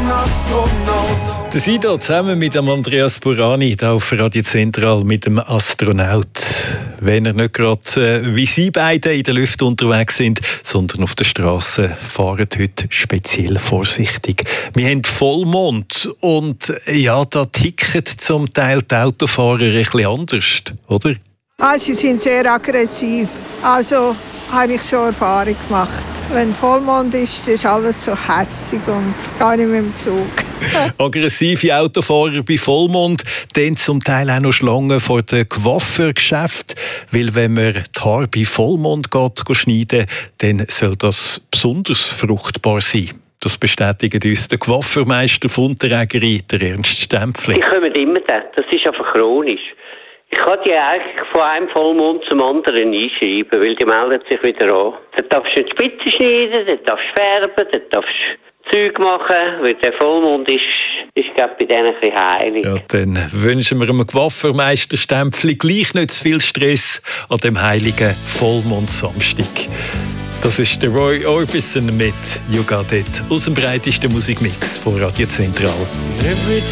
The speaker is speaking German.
Astronaut. Der Sido zusammen mit dem Andreas Burani hier auf Radio Zentral mit dem Astronaut. Wenn er nicht gerade wie Sie beide in der Luft unterwegs sind, sondern auf der Straße, fahren heute speziell vorsichtig. Wir haben Vollmond und ja, da ticken zum Teil die Autofahrer ein bisschen anders, oder? Sie sind sehr aggressiv. Also habe ich schon Erfahrung gemacht. Wenn Vollmond ist alles so hässig und gar nicht mehr im Zug. Aggressive Autofahrer bei Vollmond, dann zum Teil auch noch Schlangen vor den Coiffeurgeschäften. Weil wenn man die Haare bei Vollmond geht schneiden, dann soll das besonders fruchtbar sein. Das bestätigt uns der Coiffeurmeister von Unterägeri, der Ernst Stempfli. Die kommen immer da. Das ist einfach chronisch. Ich kann die eigentlich von einem Vollmond zum anderen einschreiben, weil die melden sich wieder an. Dann darfst du die Spitze schneiden, dann darfst du färben, dann darfst du Zeug machen, weil der Vollmond ist glaube bei denen ein bisschen heilig. Ja, dann wünschen wir dem Coiffeurmeister Stempfli gleich nicht zu viel Stress an dem heiligen Vollmond-Samstag. Das ist der Roy Orbison mit «You Got It» aus dem breitesten Musikmix von Radio Zentral.